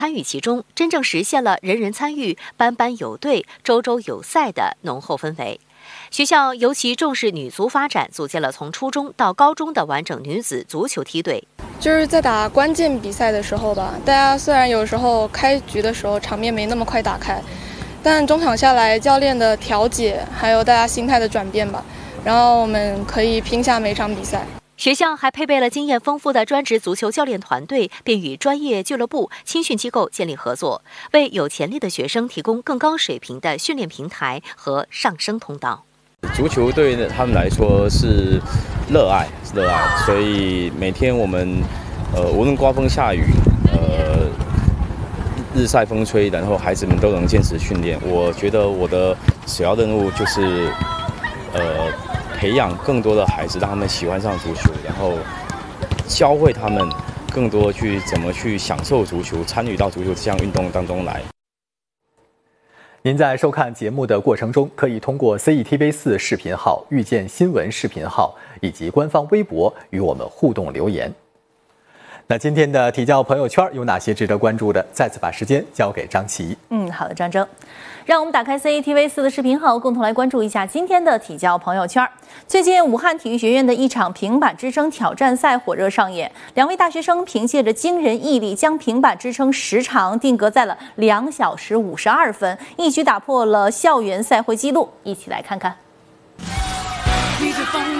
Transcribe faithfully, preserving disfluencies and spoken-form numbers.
参与其中，真正实现了人人参与、班班有队、周周有赛的浓厚氛围。学校尤其重视女足发展，组建了从初中到高中的完整女子足球梯队。 就是在打关键比赛的时候吧，大家虽然有时候开局的时候场面没那么快打开，但中场下来教练的调解，还有大家心态的转变吧，然后我们可以拼下每场比赛。 学校还配备了经验丰富的专职足球教练团队，并与专业俱乐部、青训机构建立合作，为有潜力的学生提供更高水平的训练平台和上升通道。 足球对他们来说是热爱，热爱，所以每天我们，呃，无论刮风下雨，呃，日晒风吹，然后孩子们都能坚持训练。我觉得我的首要任务就是，呃。培养更多的孩子，让他们喜欢上足球，然后教会他们更多去怎么去享受足球，参与到足球这项运动当中来。 您在收看节目的过程中，可以通过 C E T V 四 视频号、遇见新闻视频号以及官方微博与我们互动留言。那今天的体教朋友圈有哪些值得关注的？再次把时间交给张琪。 嗯，好的，张征，让我们打开 C E T V 四 的视频号，共同来关注一下今天的体教朋友圈。最近，武汉体育学院的一场平板支撑挑战赛火热上演，两位大学生凭借着惊人毅力，将平板支撑时长定格在了两小时五十二分，一举打破了校园赛会纪录。一起来看看。